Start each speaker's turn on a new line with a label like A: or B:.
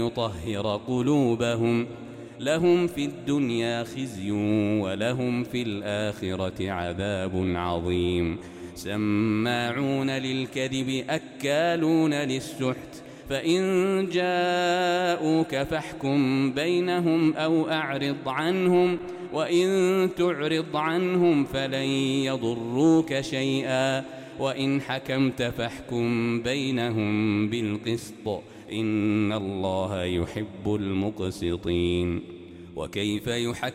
A: يطهر قلوبهم لهم في الدنيا خزي ولهم في الآخرة عذاب عظيم. سماعون للكذب أكالون للسحت فإن جاءوك فاحكم بينهم أو أعرض عنهم وإن تعرض عنهم فلن يضروك شيئا وإن حكمت فاحكم بينهم بالقسط إن الله يحب المقسطين. وكيف